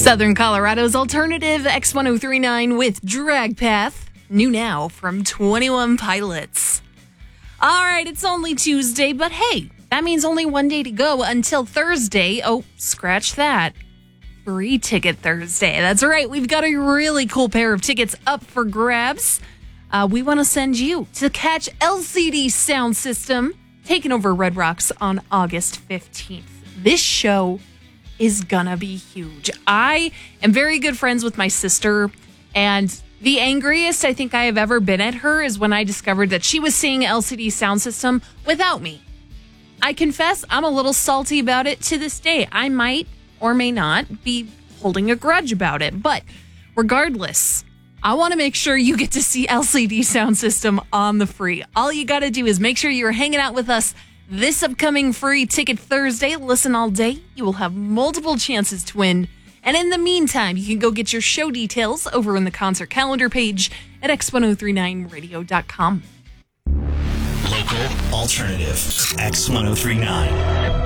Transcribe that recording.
Southern Colorado's alternative X1039 with Drag Path. New now from 21 Pilots. All right, it's only Tuesday, but hey, that means only one day to go until Thursday. Oh, scratch that. Free Ticket Thursday. That's right. We've got a really cool pair of tickets up for grabs. We want to send you to catch LCD Sound System taking over Red Rocks on August 15th. This show is gonna be huge. I am very good friends with my sister, and the angriest I think I have ever been at her is when I discovered that she was seeing LCD Sound System without me. I confess I'm a little salty about it to this day. I might or may not be holding a grudge about it, but regardless, I want to make sure you get to see LCD Sound System on the free. All you got to do is make sure you're hanging out with us this upcoming Free Ticket Thursday. Listen all day. You will have multiple chances to win. And in the meantime, you can go get your show details over in the concert calendar page at x1039radio.com. Local alternative X1039.